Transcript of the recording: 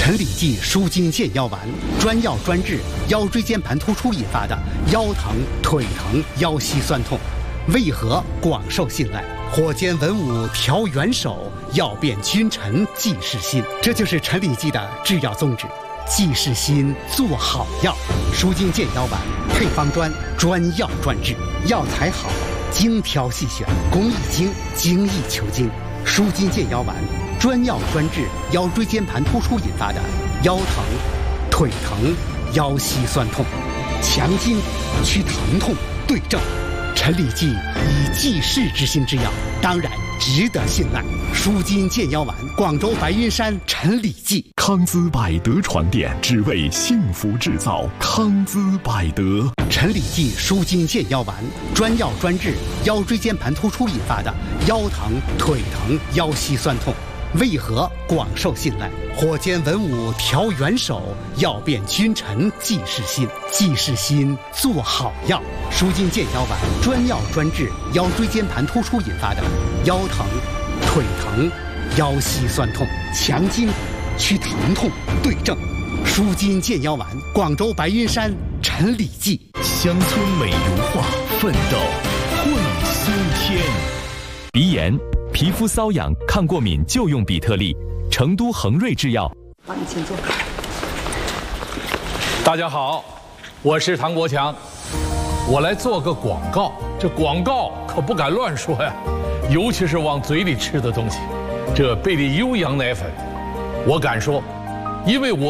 陈李济舒筋健腰丸，专药专治腰椎间盘突出引发的腰疼、腿疼、腰膝酸痛，为何广受信赖？火尖文武调元首，药变君臣济世心。这就是陈李济的制药宗旨。济世心，做好药。舒筋健腰丸配方专，专药专治，药材好，精挑细选，工艺精，精益求精。舒筋健腰丸，专药专治腰椎间盘突出引发的腰疼、腿疼、腰膝酸痛，强筋去疼痛，对症。陈李济以济世之心之药，当然值得信赖。舒筋健腰丸，广州白云山陈李济。 康姿百德传电，只为幸福制造。康姿百德， 陈李济舒筋健腰丸，专药专治腰椎间盘突出引发的腰疼、腿疼、腰膝酸痛，为何广受信赖？火尖文武调元首，药变君臣济世心。济世心，做好药。舒筋健腰丸，专药专治腰椎间盘突出引发的腰疼、腿疼、腰膝酸痛，强筋去疼痛，对症。舒筋健腰丸，广州白云山陈李济。 乡村美如画，奋斗会苏天。 鼻炎、皮肤瘙痒、抗过敏就用比特利，成都恒瑞制药。 好，你请坐。 大家好，我是唐国强，我来做个广告。这广告可不敢乱说呀，尤其是往嘴里吃的东西。这贝利优羊奶粉，我敢说，因为我